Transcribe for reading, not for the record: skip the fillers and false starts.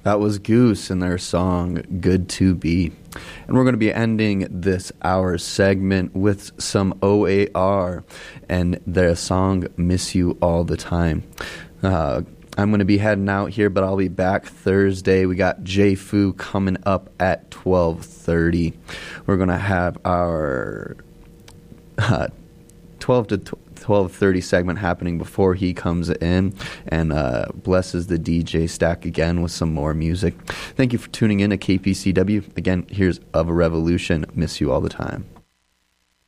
That was Goose and their song Good to Be. And we're going to be ending this hour's segment with some OAR and their song Miss You All the Time. I'm going to be heading out here, but I'll be back Thursday. We got Jay Fu coming up at 12:30. We're going to have our 12 to 12:30 segment happening before he comes in and blesses the DJ stack again with some more music. Thank you for tuning in to KPCW. Again, here's Of a Revolution. Miss You All the Time.